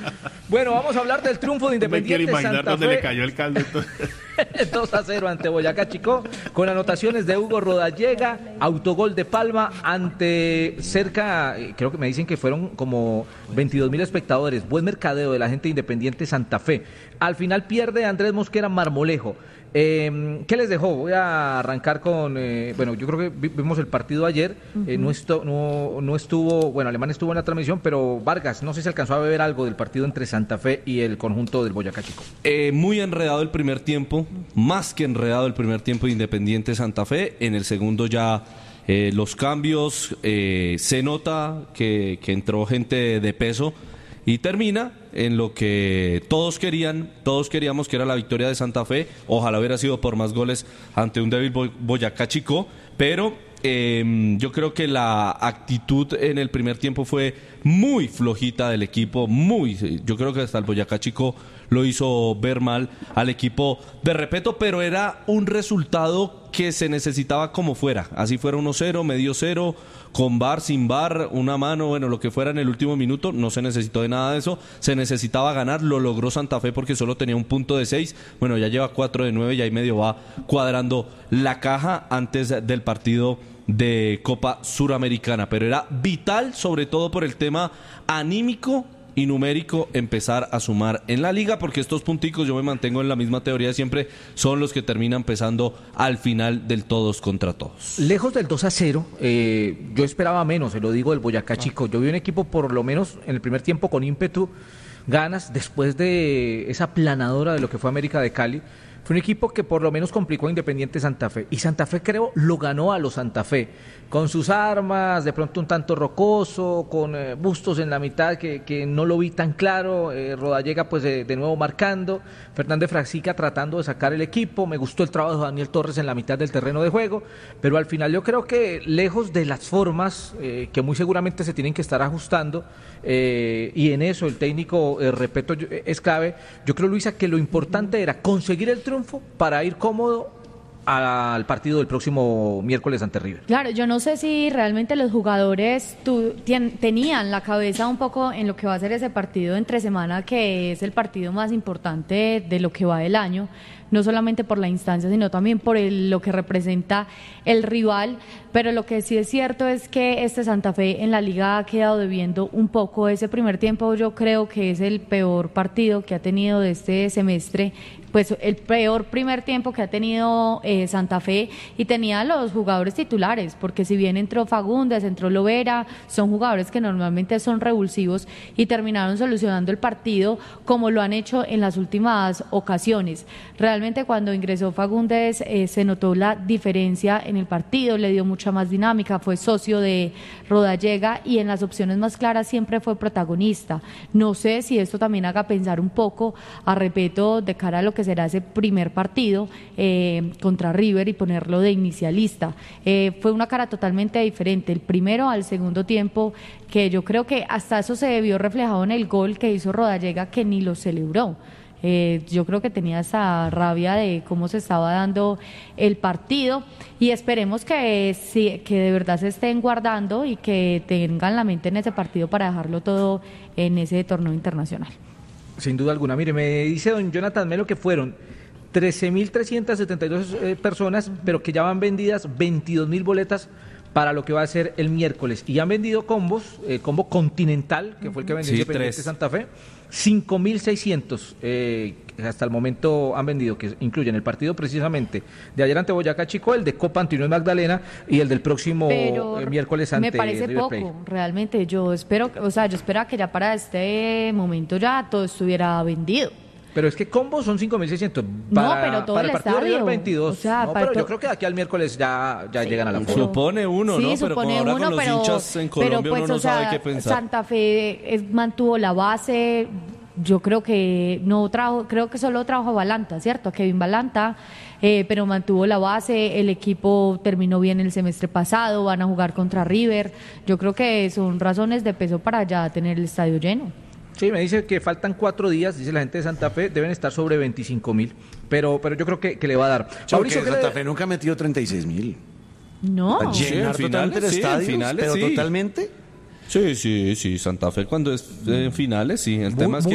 Bueno, vamos a hablar del triunfo de Independiente Me quiero imaginar Santa dónde Fe. le cayó el caldo entonces. 2-0 ante Boyacá Chicó, con anotaciones de Hugo Rodallega, autogol de Palma ante cerca, creo que me dicen que fueron como 22.000 espectadores. Buen mercadeo de la gente de Independiente Santa Fe. Al final pierde Andrés Mosquera Marmolejo. ¿Qué les dejó? Voy a arrancar con, bueno, yo creo que vimos el partido ayer, no estuvo, bueno, Alemán estuvo en la transmisión, pero Vargas, no sé si alcanzó a ver algo del partido entre Santa Fe y el conjunto del Boyacá Chicó. Muy enredado el primer tiempo, más que enredado el primer tiempo de Independiente Santa Fe. En el segundo ya los cambios, se nota que entró gente de peso y termina en lo que todos queríamos, que era la victoria de Santa Fe. Ojalá hubiera sido por más goles ante un débil Boyacá Chicó, pero yo creo que la actitud en el primer tiempo fue muy flojita del equipo, yo creo que hasta el Boyacá Chicó lo hizo ver mal al equipo de Repeto, pero era un resultado que se necesitaba como fuera, así fuera 1-0, medio 0, con VAR, sin VAR, una mano, bueno, lo que fuera en el último minuto, no se necesitó de nada de eso, se necesitaba ganar, lo logró Santa Fe porque solo tenía un punto de 6, bueno, ya lleva 4 de 9 y ahí medio va cuadrando la caja antes del partido de Copa Suramericana, pero era vital, sobre todo por el tema anímico y numérico, empezar a sumar en la liga, porque estos punticos, yo me mantengo en la misma teoría de siempre, son los que terminan pesando al final del todos contra todos. Lejos del 2-0, yo esperaba menos, se lo digo, del Boyacá Chicó. Yo vi un equipo por lo menos en el primer tiempo con ímpetu, ganas, después de esa planadora de lo que fue América de Cali. Fue un equipo que por lo menos complicó a Independiente Santa Fe. Y Santa Fe, creo, lo ganó a los Santa Fe. Con sus armas, de pronto un tanto rocoso, con Bustos en la mitad que no lo vi tan claro. Rodallega, pues de nuevo marcando. Fernández Frasica tratando de sacar el equipo. Me gustó el trabajo de Daniel Torres en la mitad del terreno de juego. Pero al final yo creo que lejos de las formas que muy seguramente se tienen que estar ajustando, y en eso el técnico, Repeto, es clave. Yo creo, Luisa, que lo importante era conseguir el triunfo para ir cómodo al partido del próximo miércoles ante River. Claro, yo no sé si realmente los jugadores tenían la cabeza un poco en lo que va a ser ese partido entre semana, que es el partido más importante de lo que va del año, no solamente por la instancia, sino también por lo que representa el rival. Pero lo que sí es cierto es que este Santa Fe en la liga ha quedado debiendo un poco. Ese primer tiempo yo creo que es el peor partido que ha tenido de este semestre, pues el peor primer tiempo que ha tenido Santa Fe, y tenía los jugadores titulares, porque si bien entró Fagundes, entró Lovera, son jugadores que normalmente son revulsivos y terminaron solucionando el partido como lo han hecho en las últimas ocasiones. Realmente cuando ingresó Fagundes se notó la diferencia en el partido, le dio mucha más dinámica, fue socio de Rodallega y en las opciones más claras siempre fue protagonista. No sé si esto también haga pensar un poco a Repeto de cara a lo que será ese primer partido contra River y ponerlo de inicialista. Fue una cara totalmente diferente, el primero al segundo tiempo, que yo creo que hasta eso se vio reflejado en el gol que hizo Rodallega, que ni lo celebró. Yo creo que tenía esa rabia de cómo se estaba dando el partido, y esperemos que de verdad se estén guardando y que tengan la mente en ese partido para dejarlo todo en ese torneo internacional. Sin duda alguna. Mire, me dice don Jonathan Melo que fueron 13.372 personas, pero que ya van vendidas 22.000 boletas para lo que va a ser el miércoles. Y han vendido combos, combo Continental, que fue el que vendió Independiente Santa Fe, 5.600 hasta el momento han vendido, que incluyen el partido precisamente de ayer ante Boyacá Chicó, el de Copa Antonio Magdalena y el del próximo miércoles ante River Plate. Me parece poco, realmente. Yo esperaba que ya para este momento ya todo estuviera vendido. Pero es que combos son 5.600 pero todo para el partido de River 22. O sea, pero yo creo que de aquí al miércoles ya llegan a la forma. Supone uno, sí, ¿no? Pero como ahora con los hinchas en Colombia pues, uno no sabe qué pensar. Santa Fe mantuvo la base. Yo creo que solo trajo a Balanta, ¿cierto? A Kevin Balanta, pero mantuvo la base. El equipo terminó bien el semestre pasado, van a jugar contra River. Yo creo que son razones de peso para ya tener el estadio lleno. Sí, me dice que faltan 4 días, dice la gente de Santa Fe, deben estar sobre 25.000, pero yo creo que le va a dar. Mauricio, Santa Fe nunca ha metido 36.000. No. Llenar totalmente el estadio, pero totalmente. Sí, Santa Fe cuando es en finales, sí. El tema es que